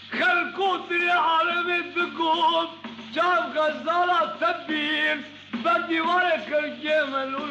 خلكوتني حرمت بكم شاف غزالة تبين بدي ورك الجمل